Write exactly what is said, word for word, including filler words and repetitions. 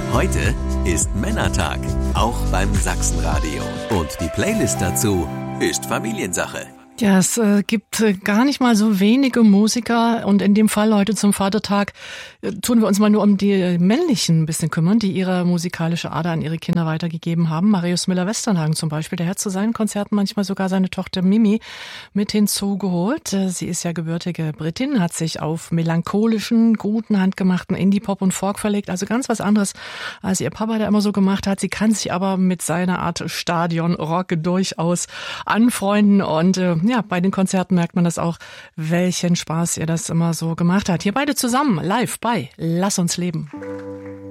Heute ist Männertag, auch beim Sachsenradio. Und die Playlist dazu ist Familiensache. Ja, es äh, gibt äh, gar nicht mal so wenige Musiker und in dem Fall heute zum Vatertag äh, tun wir uns mal nur um die männlichen ein bisschen kümmern, die ihre musikalische Ader an ihre Kinder weitergegeben haben. Marius Müller-Westernhagen zum Beispiel, der hat zu seinen Konzerten manchmal sogar seine Tochter Mimi mit hinzugeholt. Äh, sie ist ja gebürtige Britin, hat sich auf melancholischen, guten, handgemachten Indie-Pop und Folk verlegt, also ganz was anderes, als ihr Papa da immer so gemacht hat. Sie kann sich aber mit seiner Art Stadion-Rock durchaus anfreunden und äh, ja, bei den Konzerten merkt man das auch, welchen Spaß ihr das immer so gemacht hat. Hier beide zusammen, live bei Lass uns leben.